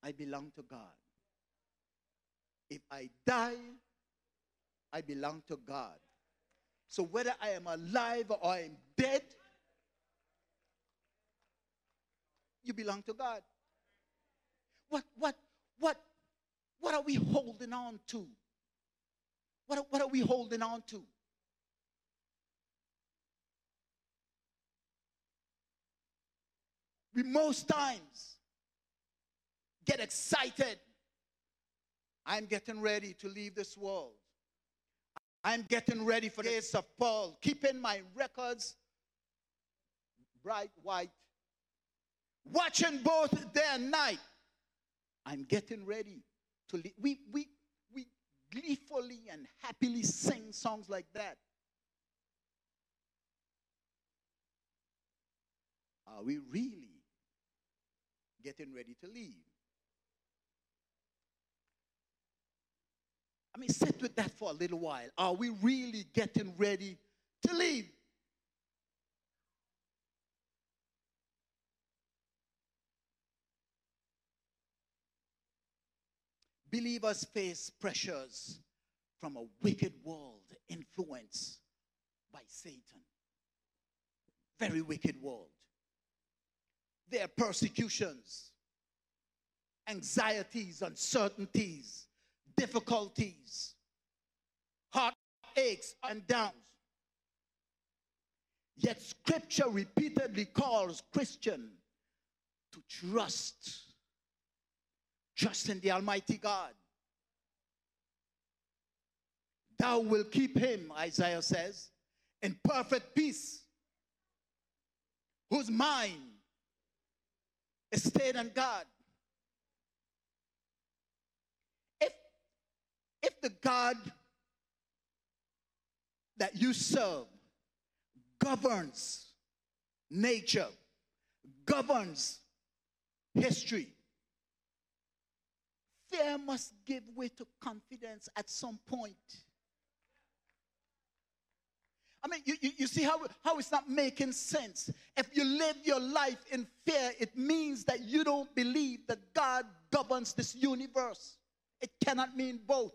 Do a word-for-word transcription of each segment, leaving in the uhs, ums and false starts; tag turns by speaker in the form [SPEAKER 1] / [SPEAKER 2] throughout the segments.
[SPEAKER 1] I belong to God. If I die, I belong to God. So whether I am alive or I am dead, you belong to God. What, what, what, what are we holding on to? What, what are we holding on to? We most times get excited. I'm getting ready to leave this world. I'm getting ready for the days of Paul, keeping my records bright white, watching both day and night. I'm getting ready to leave. We, we, we gleefully and happily sing songs like that. Are we really getting ready to leave? I mean, sit with that for a little while. Are we really getting ready to leave? Believers face pressures from a wicked world influenced by Satan. Very wicked world. There are persecutions, anxieties, uncertainties, difficulties, heartaches, and downs. Yet Scripture repeatedly calls Christians to trust. Trust in the Almighty God. Thou will keep him, Isaiah says, in perfect peace, whose mind is stayed on God. If, if the God that you serve governs nature, governs history, fear must give way to confidence at some point. I mean, you, you, you see how, how it's not making sense. If you live your life in fear, it means that you don't believe that God governs this universe. It cannot mean both.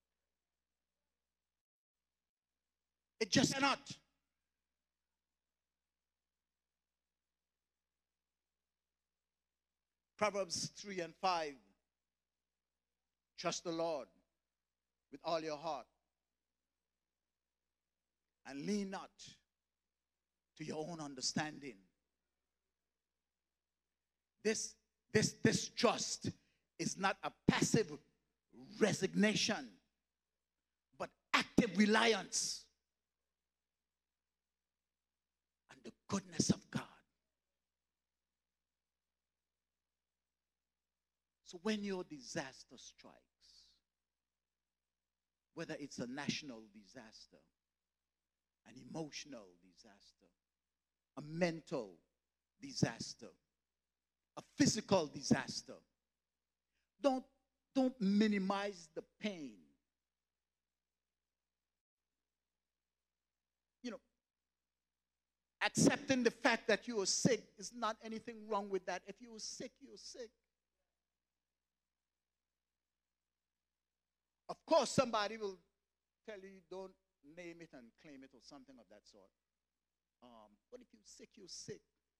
[SPEAKER 1] It just cannot. Proverbs three and five. Trust the Lord with all your heart and lean not to your own understanding. This, this, this trust is not a passive resignation, but active reliance on the goodness of God. So when your disaster strikes, whether it's a national disaster, an emotional disaster, a mental disaster, a physical disaster, don't, don't minimize the pain. You know, accepting the fact that you are sick is not anything wrong with that. If you are sick, you're sick. Of course, somebody will tell you don't name it and claim it or something of that sort. Um, but if you're sick, you're sick.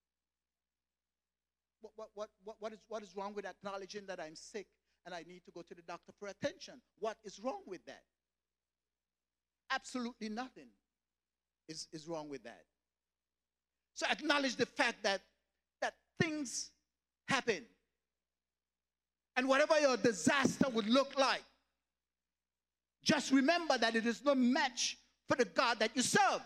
[SPEAKER 1] What, what, what, what, what, is, what is wrong with acknowledging that I'm sick and I need to go to the doctor for attention? What is wrong with that? Absolutely nothing is, is wrong with that. So acknowledge the fact that, that things happen. And whatever your disaster would look like, just remember that it is no match for the God that you serve.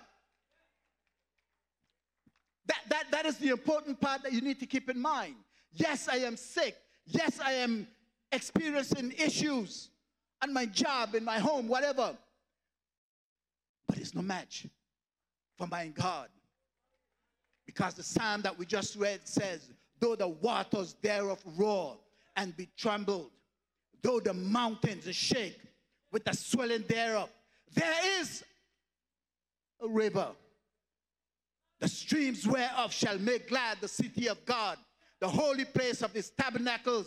[SPEAKER 1] That, that, that is the important part that you need to keep in mind. Yes, I am sick. Yes, I am experiencing issues on my job, in my home, whatever. But it's no match for my God. Because the psalm that we just read says, though the waters thereof roar and be trembled, though the mountains shake with the swelling thereof, there is a river, the streams whereof shall make glad the city of God, the holy place of his tabernacles.